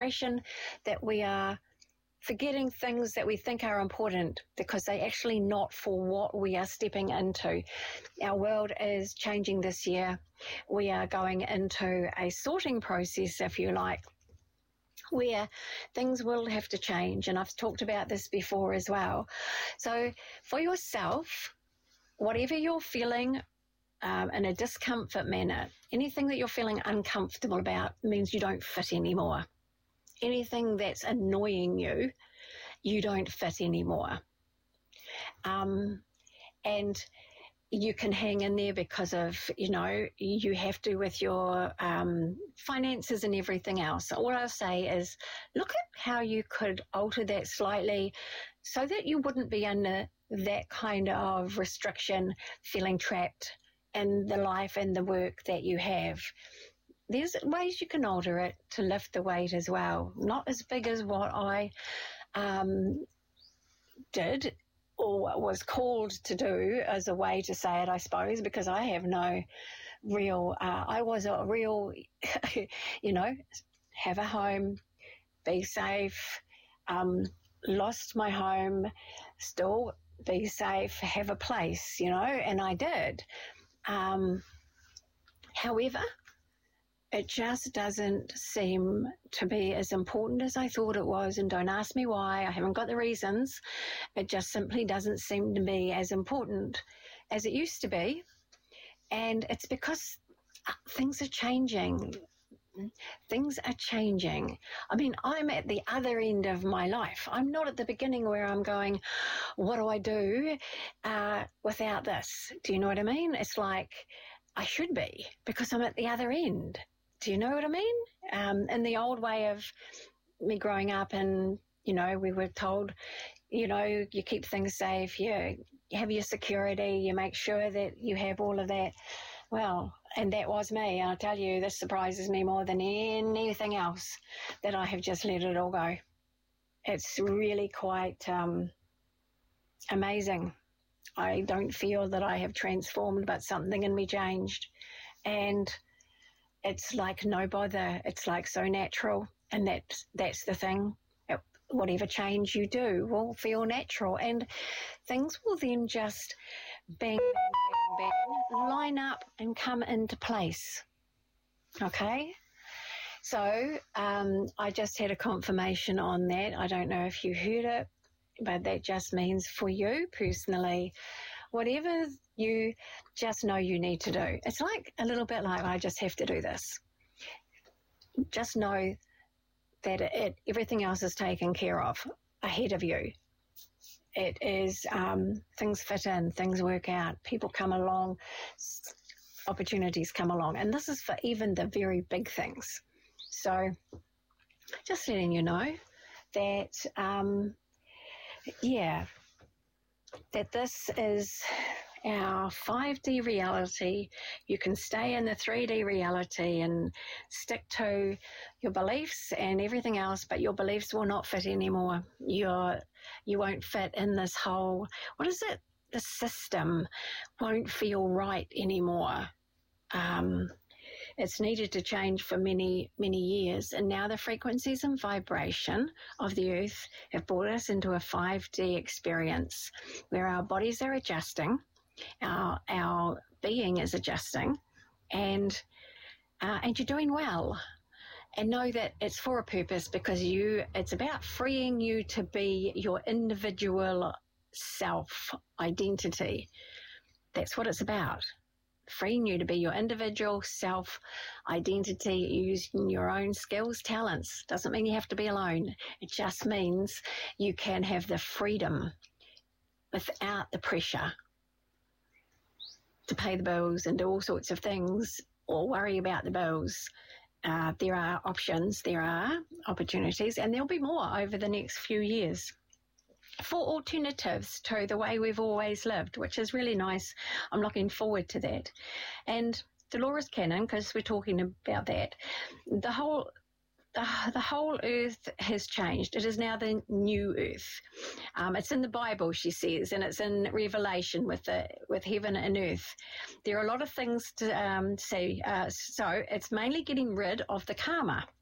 frustration that we are forgetting things that we think are important because they're actually not for what we are stepping into. Our world is changing this year. We are going into a sorting process, if you like, where things will have to change. And I've talked about this before as well. So for yourself, whatever you're feeling in a discomfort manner, anything that you're feeling uncomfortable about means you don't fit anymore. Anything that's annoying you, you don't fit anymore. And you can hang in there because of, you have to with your finances and everything else. All I'll say is look at how you could alter that slightly so that you wouldn't be under that kind of restriction, feeling trapped in the life and the work that you have. There's ways you can alter it to lift the weight as well. Not as big as what I did or was called to do as a way to say it, I suppose, because I have no real, I was a real, have a home, be safe, lost my home, still be safe, have a place, and I did. However, it just doesn't seem to be as important as I thought it was, and don't ask me why. I haven't got the reasons. It just simply doesn't seem to be as important as it used to be, and it's because things are changing. Things are changing. I mean, I'm at the other end of my life. I'm not at the beginning where I'm going, what do I do without this? Do you know what I mean? It's like I should be, because I'm at the other end. Do you know what I mean? In the old way of me growing up, and, we were told, you keep things safe, you have your security, you make sure that you have all of that. Well, and that was me. And I tell you, this surprises me more than anything else, that I have just let it all go. It's really quite amazing. I don't feel that I have transformed, but something in me changed. And it's like no bother. It's like so natural. And that's the thing. Whatever change you do will feel natural. And things will then just bang, bang, bang, bang, line up and come into place. Okay? So I just had a confirmation on that. I don't know if you heard it, but that just means for you personally, whatever you just know you need to do. It's like a little bit like, I just have to do this. Just know that everything else is taken care of ahead of you. It is, things fit in, things work out, people come along, opportunities come along. And this is for even the very big things. So just letting you know that, that this is our 5D reality. You can stay in the 3D reality and stick to your beliefs and everything else, but your beliefs will not fit anymore. You won't fit in this whole, what is it? The system won't feel right anymore. It's needed to change for many, many years. And now the frequencies and vibration of the earth have brought us into a 5D experience where our bodies are adjusting, our being is adjusting, and you're doing well. And know that it's for a purpose, because it's about freeing you to be your individual self identity. That's what it's about. Freeing you to be your individual self identity using your own skills, talents. Doesn't mean you have to be alone. It just means you can have the freedom without the pressure to pay the bills and do all sorts of things or worry about the bills. There are options, there are opportunities, and there'll be more over the next few years for alternatives to the way we've always lived, which is really nice. I'm looking forward to that. And Dolores Cannon, because we're talking about that, the whole earth has changed. It is now the new earth. It's in the Bible, she says, and it's in Revelation with heaven and earth. There are a lot of things to say. So it's mainly getting rid of the karma.